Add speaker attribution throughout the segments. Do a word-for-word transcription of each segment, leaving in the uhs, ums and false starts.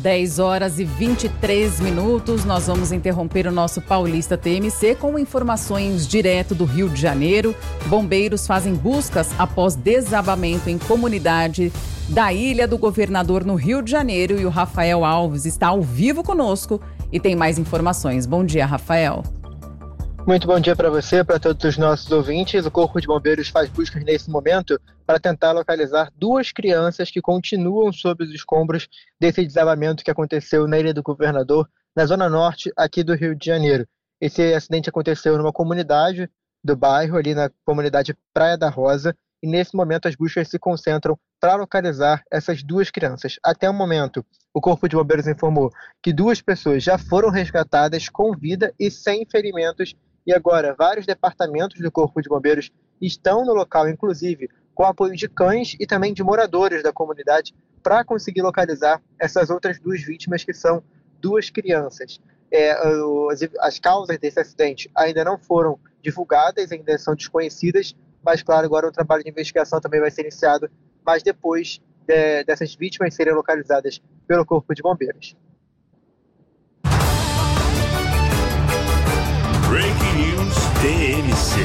Speaker 1: dez horas e vinte e três minutos, nós vamos interromper o nosso Paulista T M C com informações direto do Rio de Janeiro. Bombeiros fazem buscas após desabamento em comunidade da Ilha do Governador no Rio de Janeiro e o Rafael Alves está ao vivo conosco e tem mais informações. Bom dia, Rafael.
Speaker 2: Muito bom dia para você, para todos os nossos ouvintes. O Corpo de Bombeiros faz buscas nesse momento para tentar localizar duas crianças que continuam sob os escombros desse desabamento que aconteceu na Ilha do Governador, na zona norte aqui do Rio de Janeiro. Esse acidente aconteceu numa comunidade do bairro, ali na comunidade Praia da Rosa, e nesse momento as buscas se concentram para localizar essas duas crianças. Até o momento, o Corpo de Bombeiros informou que duas pessoas já foram resgatadas com vida e sem ferimentos. E agora, vários departamentos do Corpo de Bombeiros estão no local, inclusive com apoio de cães e também de moradores da comunidade, para conseguir localizar essas outras duas vítimas, que são duas crianças. É, as, as causas desse acidente ainda não foram divulgadas, ainda são desconhecidas, mas, claro, agora o trabalho de investigação também vai ser iniciado, mas depois de, dessas vítimas serem localizadas pelo Corpo de Bombeiros.
Speaker 3: Breaking News T M C.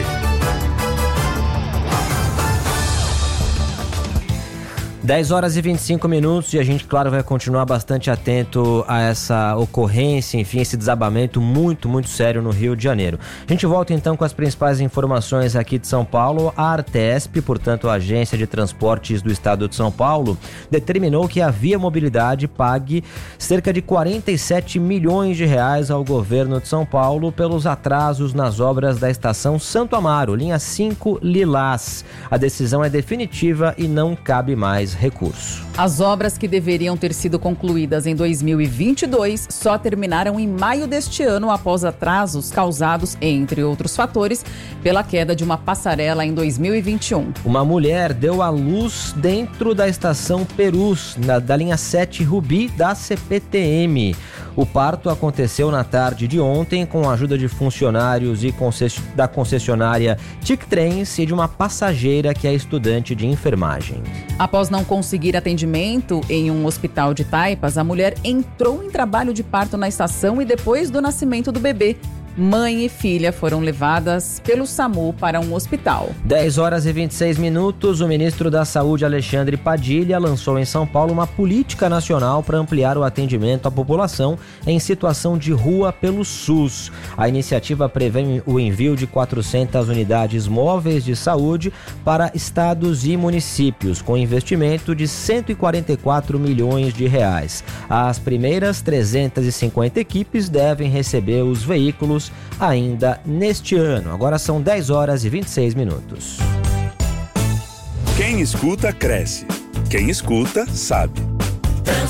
Speaker 4: dez horas e vinte e cinco minutos e a gente, claro, vai continuar bastante atento a essa ocorrência, enfim, esse desabamento muito, muito sério no Rio de Janeiro. A gente volta então com as principais informações aqui de São Paulo. A Artesp, portanto a Agência de Transportes do Estado de São Paulo, determinou que a Via Mobilidade pague cerca de quarenta e sete milhões de reais ao governo de São Paulo pelos atrasos nas obras da estação Santo Amaro, linha cinco Lilás. A decisão é definitiva e não cabe mais recurso.
Speaker 1: As obras que deveriam ter sido concluídas em dois mil e vinte e dois só terminaram em maio deste ano após atrasos causados, entre outros fatores, pela queda de uma passarela em dois mil e vinte e um.
Speaker 4: Uma mulher deu à luz dentro da estação Perus, na, da linha sete Rubi da C P T M. O parto aconteceu na tarde de ontem com a ajuda de funcionários e concessi- da concessionária Tic Trens e de uma passageira que é estudante de enfermagem.
Speaker 1: Após não conseguir atendimento em um hospital de Taipas, a mulher entrou em trabalho de parto na estação e depois do nascimento do bebê, mãe e filha foram levadas pelo SAMU para um hospital.
Speaker 4: dez horas e vinte e seis minutos, o ministro da Saúde, Alexandre Padilha, lançou em São Paulo uma política nacional para ampliar o atendimento à população em situação de rua pelo SUS. A iniciativa prevê o envio de quatrocentas unidades móveis de saúde para estados e municípios, com investimento de cento e quarenta e quatro milhões de reais. As primeiras trezentas e cinquenta equipes devem receber os veículos ainda neste ano. Agora são dez horas e vinte e seis minutos.
Speaker 3: Quem escuta, cresce. Quem escuta, sabe.